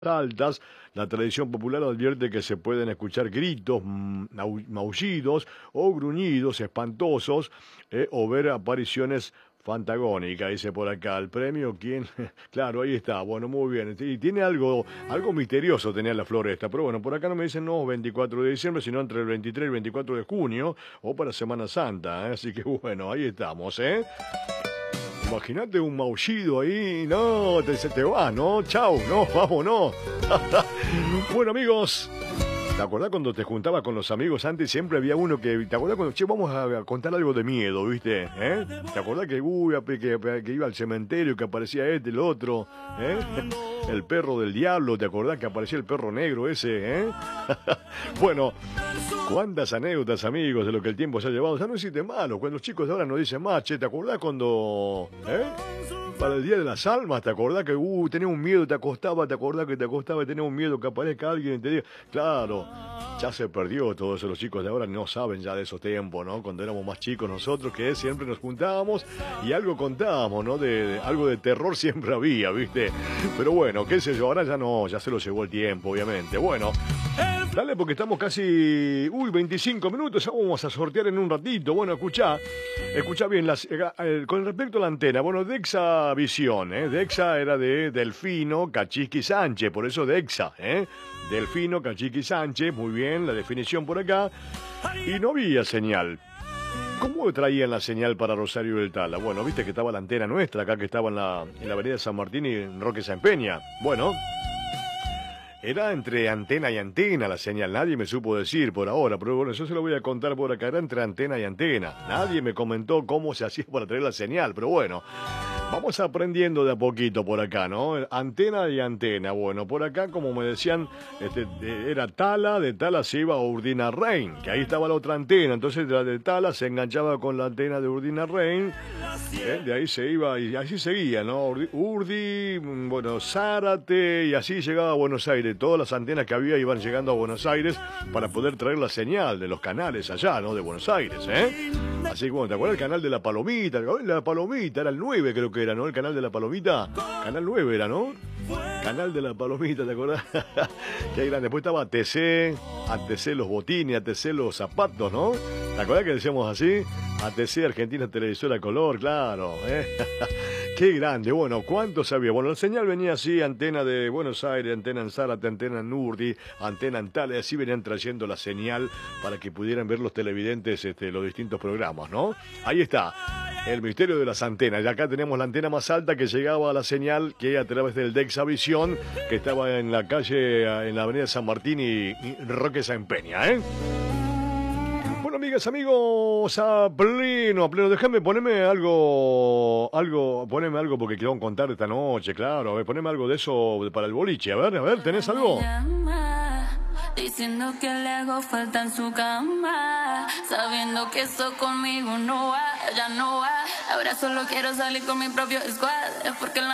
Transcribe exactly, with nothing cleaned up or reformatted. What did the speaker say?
altas, la tradición popular advierte que se pueden escuchar gritos, mm, mau- maullidos o gruñidos espantosos eh, o ver apariciones fantagónicas, dice por acá. El premio, ¿quién? Claro, ahí está. Bueno, muy bien. Y tiene algo, algo misterioso tenía la floresta, pero bueno, por acá no me dicen no veinticuatro de diciembre, sino entre el veintitrés y el veinticuatro de junio o para Semana Santa, ¿eh? Así que bueno, ahí estamos, ¿eh? Imagínate un maullido ahí, no, te, se te va, ¿no? Chau, no, vámonos. Bueno, amigos, ¿te acordás cuando te juntabas con los amigos antes? Siempre había uno que, ¿te acordás cuando, che, vamos a contar algo de miedo, ¿viste? ¿Eh? ¿Te acordás que, uy, que, que iba al cementerio, que aparecía este, el otro, ¿eh? El perro del diablo, ¿te acordás que aparecía el perro negro ese, eh? Bueno, cuántas anécdotas, amigos, de lo que el tiempo se ha llevado. Ya no existe malo. Cuando los chicos de ahora nos dicen, más, che, ¿te acordás cuando, eh? Para el Día de las Almas, ¿te acordás que, uh, tenías un miedo, te acostaba, te acordás que te acostaba y tenías un miedo que aparezca alguien y te diga, claro, ya se perdió todo eso. Los chicos de ahora no saben ya de esos tiempos, ¿no? Cuando éramos más chicos nosotros, que siempre nos juntábamos y algo contábamos, ¿no? De, de- algo de terror siempre había, ¿viste? Pero bueno, qué sé yo, ahora ya no, ya se lo llevó el tiempo, obviamente. Bueno, dale, porque estamos casi, uy, veinticinco minutos, ya vamos a sortear en un ratito. Bueno, escuchá, escuchá bien, las, eh, eh, con respecto a la antena, bueno, Dexa Visión, ¿eh? Dexa era de Delfino Cachiqui Sánchez, por eso Dexa, ¿eh? Delfino Cachiqui Sánchez, muy bien, la definición por acá. Y no había señal. ¿Cómo traían la señal para Rosario del Tala? Bueno, viste que estaba la antena nuestra, acá que estaba en la, en la avenida San Martín y en Roque San Peña. Bueno, era entre antena y antena la señal, nadie me supo decir por ahora, pero bueno, yo se lo voy a contar por acá, era entre antena y antena. Nadie me comentó cómo se hacía para traer la señal, pero bueno, vamos aprendiendo de a poquito por acá, ¿no? Antena y antena, bueno, por acá, como me decían, este, eh, era Tala, de Tala se iba a Urdinarrain, que ahí estaba la otra antena, entonces la de Tala se enganchaba con la antena de Urdinarrain, ¿eh? De ahí se iba y así seguía, ¿no? Urdi, Urdi, mm, bueno, Zárate, y así llegaba a Buenos Aires. Todas las antenas que había iban llegando a Buenos Aires para poder traer la señal de los canales allá, ¿no? De Buenos Aires, ¿eh? Así que, bueno, ¿te acuerdas el canal de la Palomita? La Palomita, era el nueve creo que era, ¿no? El canal de la Palomita. Canal nueve era, ¿no? Canal de la Palomita, ¿te acordás? Qué grande. Después estaba A T C, A T C los botines, A T C los zapatos, ¿no? ¿Te acordás que decíamos así? A T C Argentina Televisora Color, claro, ¿eh? Qué grande. Bueno, ¿cuánto sabía? Bueno, la señal venía así, antena de Buenos Aires, antena en Zárate, antena en Urdi, antena en Tala, y así venían trayendo la señal para que pudieran ver los televidentes este, los distintos programas, ¿no? Ahí está, el misterio de las antenas. Y acá tenemos la antena más alta que llegaba a la señal que a través del Dexa Visión, que estaba en la calle, en la avenida San Martín y, y Roque San Peña, ¿eh? Bueno, amigas, amigos, a pleno, a pleno. Déjame ponerme algo, algo, poneme algo porque quiero contar esta noche, claro. A ver, poneme algo de eso para el boliche. A ver, a ver, ¿tenés algo? Diciendo que le hago falta en su cama, sabiendo que eso conmigo no va, ya no va. Ahora solo quiero salir con mi propio squad, es porque la